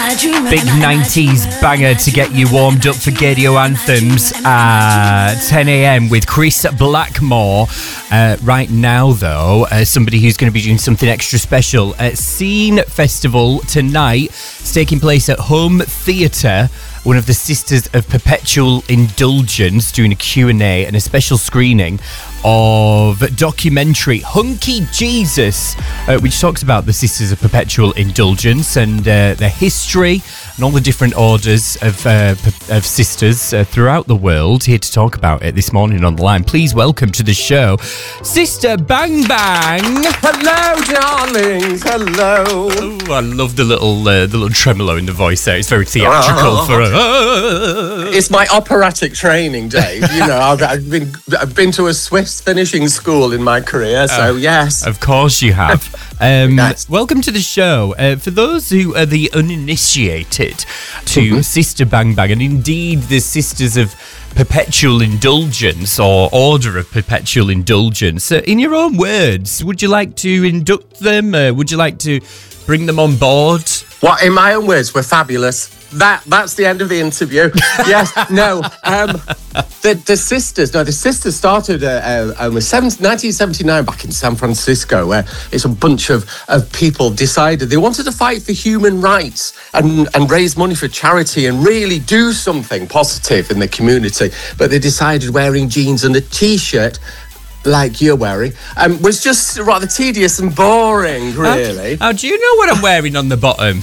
Big 90s banger to get you warmed up for Gaydio Anthems at 10 a.m. with Chris Blackmore. Right now, though, somebody who's going to be doing something extra special at Scene Festival tonight. It's taking place at Home Theatre. One of the Sisters of Perpetual Indulgence doing a Q&A and a special screening of documentary Hunky Jesus, which talks about the Sisters of Perpetual Indulgence and their history and all the different orders of sisters throughout the world. Here to talk about it this morning on the line. Please welcome to the show, Sister Bang Bang. Hello, darlings. Hello. Oh, I love the little tremolo in the voice there. It's very theatrical for a. It's my operatic training, Dave. You know, I've been to a Swiss finishing school in my career, so yes. Of course you have. Yes. Welcome to the show. For those who are the uninitiated to Sister Bang Bang, and indeed the Sisters of Perpetual Indulgence or Order of Perpetual Indulgence, in your own words, would you like to induct them? Would you like to bring them on board? What, in my own words, we're fabulous. That's the end of the interview. Yes, no. The sisters started in 1979 back in San Francisco, where it's a bunch of people decided they wanted to fight for human rights and raise money for charity and really do something positive in the community. But they decided wearing jeans and a T-shirt like you're wearing, was just rather tedious and boring, really. How do you know what I'm wearing on the bottom?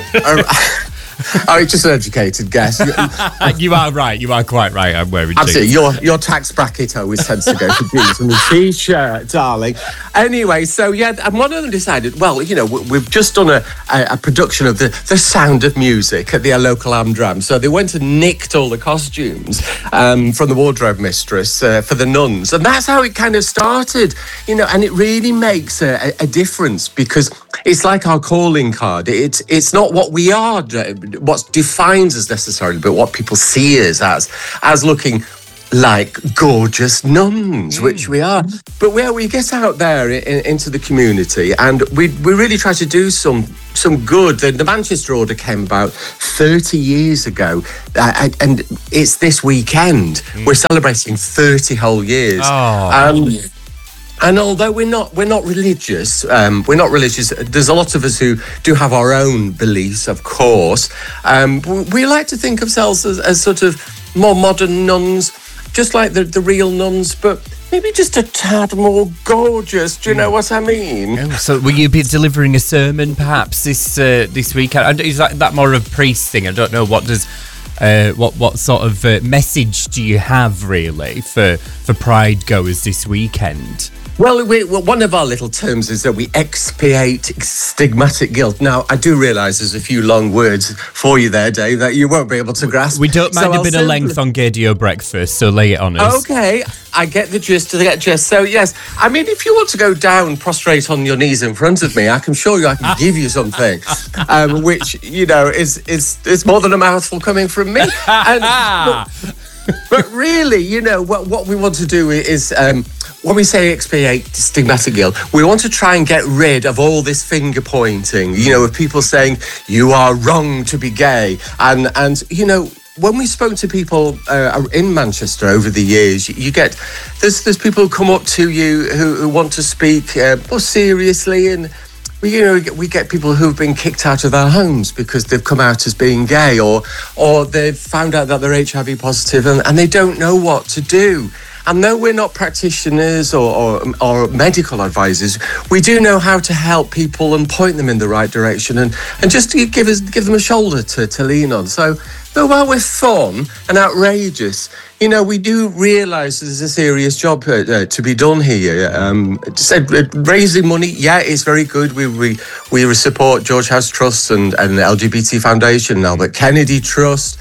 It's just an educated guess. You are right. You are quite right. I'm wearing absolutely. Your tax bracket always tends to go to jeans and a T-shirt, darling. Anyway, so yeah, and one of them decided, well, you know, we've just done a production of the Sound of Music at the local Amdram. So they went and nicked all the costumes from the wardrobe mistress for the nuns. And that's how it kind of started, you know, and it really makes a difference because it's like our calling card. It's not what we are, what defines us necessarily, but what people see us as looking like gorgeous nuns, which we are. But we get out there into the community, and we really try to do some good. The Manchester Order came about 30 years ago, and it's this weekend. We're celebrating 30 whole years. And although we're not religious, there's a lot of us who do have our own beliefs, of course. We like to think of ourselves as sort of more modern nuns, just like the real nuns, but maybe just a tad more gorgeous. Do you know what I mean? So will you be delivering a sermon perhaps this weekend? Is that more of a priest thing? I don't know. What does what sort of message do you have really for Pride goers this weekend? Well, one of our little terms is that we expiate stigmatic guilt. Now, I do realise there's a few long words for you there, Dave, that you won't be able to grasp. We don't mind a bit of length on Gaydio Breakfast, so lay it on us. Okay, I get the gist. So, yes, I mean, if you want to go down, prostrate on your knees in front of me, I can show you, I can give you something, which, you know, is more than a mouthful coming from me. But really, you know, what we want to do is... when we say expiate stigmatic guilt, we want to try and get rid of all this finger pointing, you know, of people saying, you are wrong to be gay. And you know, when we spoke to people in Manchester over the years, you get, there's people who come up to you who want to speak more seriously, and we get people who've been kicked out of their homes because they've come out as being gay, or they've found out that they're HIV positive and they don't know what to do. And though we're not practitioners or medical advisors, we do know how to help people and point them in the right direction and just to give them a shoulder to lean on. So, while we're fun and outrageous, you know, we do realise there's a serious job to be done here. Raising money, yeah, it's very good. We support George House Trust and the LGBT Foundation, Albert Kennedy Trust.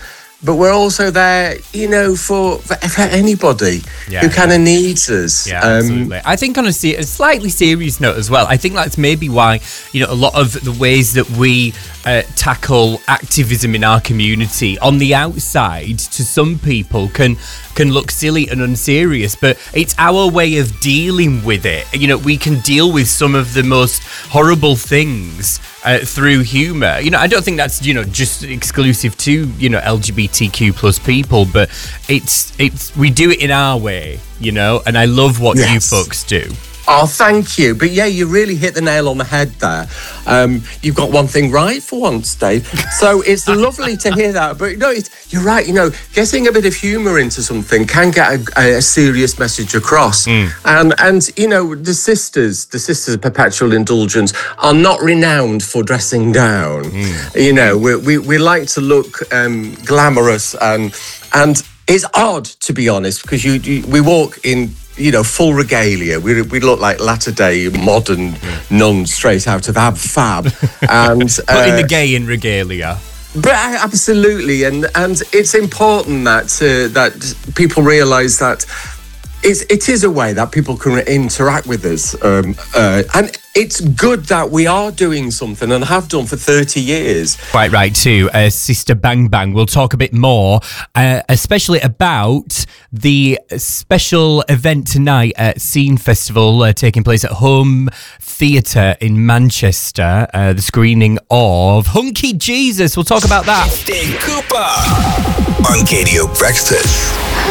but we're also there, you know, for anybody who kind of needs us. Yeah, absolutely. I think on a slightly serious note as well, I think that's maybe why, you know, a lot of the ways that we tackle activism in our community on the outside to some people can look silly and unserious, but it's our way of dealing with it. You know, we can deal with some of the most horrible things through humour. You know, I don't think that's, you know, just exclusive to, you know, LGBTQ plus people, but it's we do it in our way, you know, and I love what you folks do. Oh, thank you. But yeah, you really hit the nail on the head there. You've got one thing right for once, Dave. So it's lovely to hear that. But no, you're right. You know, getting a bit of humour into something can get a serious message across. And you know, the sisters of Perpetual Indulgence are not renowned for dressing down. You know, we like to look glamorous and it's odd, to be honest, because we walk in, you know, full regalia. We look like latter-day modern nuns straight out of Ab Fab. And but in the gay in regalia. But absolutely, and it's important that people realise that it is a way that people can interact with us, and it's good that we are doing something and have done for 30 years. Quite right too, Sister Bang Bang. We'll talk a bit more, especially about the special event tonight at Scene Festival taking place at Home Theatre in Manchester, the screening of Hunky Jesus. We'll talk about that. Dave Cooper on Radio Breakfast.